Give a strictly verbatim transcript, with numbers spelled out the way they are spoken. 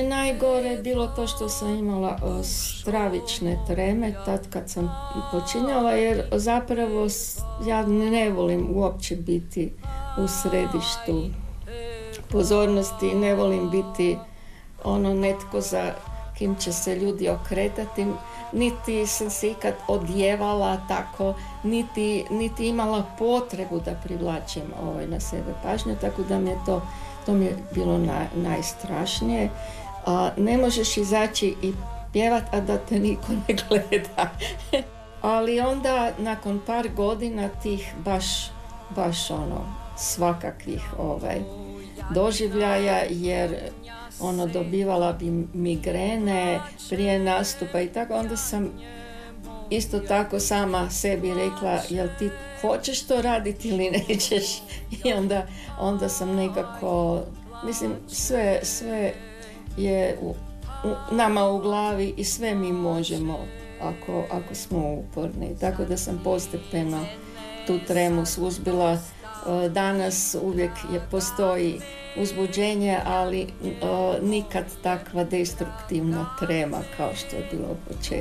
je najgore bilo to što sam imala o, stravične treme tad kad sam počinjala, jer zapravo ja ne volim uopće biti u središtu pozornosti, ne volim biti ono netko za kim će se ljudi okretati, niti sam se ikad odjevala tako, niti, niti imala potrebu da privlačim ovaj na sebe pažnju, tako da mi je to, to mi je bilo na, najstrašnije. A, ne možeš izaći i pjevat, a da te niko ne gleda. Ali onda, nakon par godina tih baš, baš ono, svakakvih ovaj, doživljaja, jer ono, dobivala bi migrene prije nastupa i tako, onda sam isto tako sama sebi rekla, jel ti hoćeš to raditi ili nećeš? I onda, onda sam nekako, mislim, sve, sve je u, u, nama u glavi i sve mi možemo ako, ako smo uporni. Tako da sam postepeno tu tremu suzbila. Danas uvijek je postoji uzbuđenje, ali uh, nikad takva destruktivna trema kao što je bilo u početku.